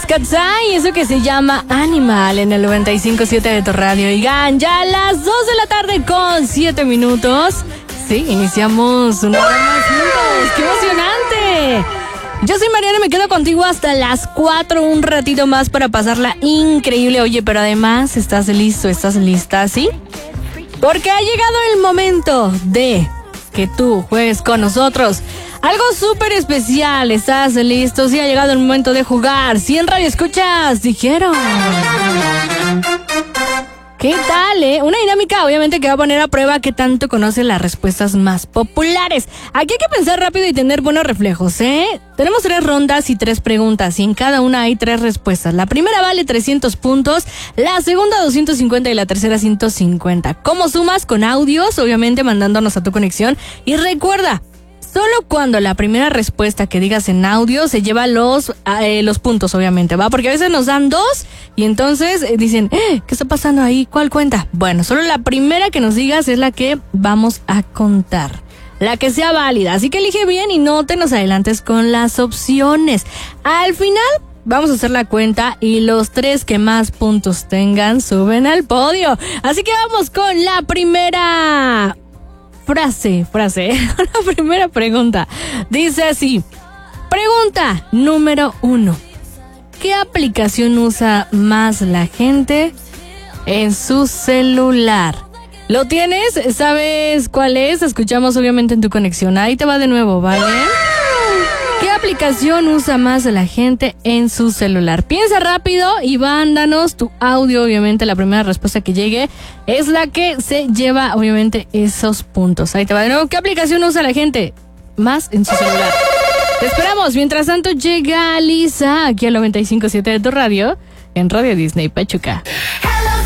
Katsai, eso que se llama Animal en el 95.7 de tu radio. Oigan, ya a las 2 de la tarde con 7 minutos. Sí, iniciamos una hora más juntos. ¡Qué emocionante! Yo soy Mariana y me quedo contigo hasta las 4, un ratito más para pasarla increíble. Oye, pero además, ¿estás listo? ¿Estás lista? ¿Sí? Porque ha llegado el momento de que tú juegues con nosotros. Algo súper especial. ¿Estás listo? Sí, ha llegado el momento de jugar. 100 Radio Escuchas dijeron. ¿Qué tal, Una dinámica, obviamente, que va a poner a prueba qué tanto conoce las respuestas más populares. Aquí hay que pensar rápido y tener buenos reflejos, Tenemos 3 rondas y 3 preguntas, y en cada una hay 3 respuestas. La primera vale 300 puntos, la segunda 250 y la tercera 150. ¿Cómo sumas? Con audios, obviamente, mandándonos a tu conexión. Y recuerda, solo cuando la primera respuesta que digas en audio se lleva los puntos, obviamente, ¿va? Porque a veces nos dan 2 y entonces dicen, ¿qué está pasando ahí? ¿Cuál cuenta? Bueno, solo la primera que nos digas es la que vamos a contar. La que sea válida. Así que elige bien y no te nos adelantes con las opciones. Al final vamos a hacer la cuenta y los 3 que más puntos tengan suben al podio. Así que vamos con la primera frase, la primera pregunta. Dice así, pregunta número 1. ¿Qué aplicación usa más la gente en su celular? ¿Lo tienes? ¿Sabes cuál es? Escuchamos obviamente en tu conexión. Ahí te va de nuevo, ¿vale? ¿Qué aplicación usa más la gente en su celular? Piensa rápido y mándanos tu audio. Obviamente la primera respuesta que llegue es la que se lleva obviamente esos puntos. Ahí te va de nuevo. ¿Qué aplicación usa la gente más en su celular? Te esperamos. Mientras tanto llega Lisa aquí al 95.7 de tu radio en Radio Disney Pachuca.